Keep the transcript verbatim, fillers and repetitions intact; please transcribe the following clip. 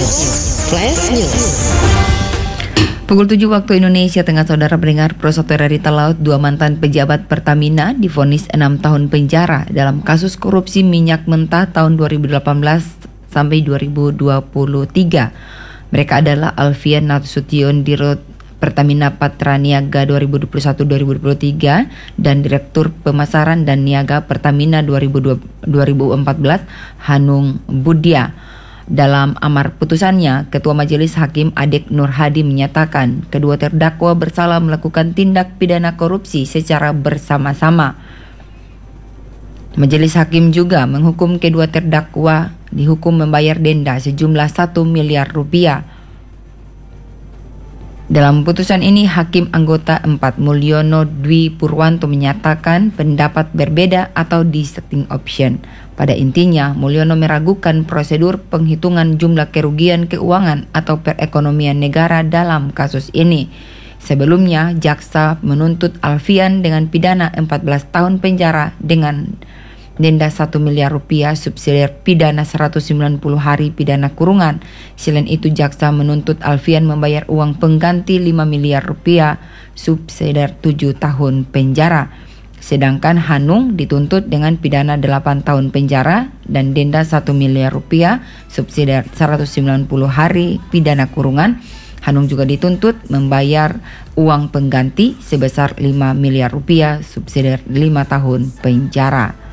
Flash News. Pukul tujuh waktu Indonesia Tengah, saudara pendengar, Prosaudara Rita Laut, dua mantan pejabat Pertamina divonis enam tahun penjara dalam kasus korupsi minyak mentah tahun dua ribu delapan belas sampai dua ribu dua puluh tiga. Mereka adalah Alfian Nasution, Dirut Pertamina Patra Niaga dua ribu dua puluh satu sampai dua ribu dua puluh tiga dan Direktur Pemasaran dan Niaga Pertamina dua ribu empat belas, Hanung Budia. Dalam amar putusannya, Ketua Majelis Hakim Adek Nur Hadi menyatakan kedua terdakwa bersalah melakukan tindak pidana korupsi secara bersama-sama. Majelis Hakim juga menghukum kedua terdakwa dihukum membayar denda sejumlah satu miliar rupiah. Dalam putusan ini, Hakim Anggota empat Mulyono Dwi Purwanto menyatakan pendapat berbeda atau dissenting option. Pada intinya, Mulyono meragukan prosedur penghitungan jumlah kerugian keuangan atau perekonomian negara dalam kasus ini. Sebelumnya, jaksa menuntut Alfian dengan pidana empat belas tahun penjara dengan denda satu miliar rupiah, subsidiar pidana seratus sembilan puluh hari pidana kurungan. Selain itu, jaksa menuntut Alfian membayar uang pengganti lima miliar rupiah, subsidiar tujuh tahun penjara. Sedangkan Hanung dituntut dengan pidana delapan tahun penjara dan denda satu miliar rupiah, subsidiar seratus sembilan puluh hari pidana kurungan. Hanung juga dituntut membayar uang pengganti sebesar lima miliar rupiah, subsidiar lima tahun penjara.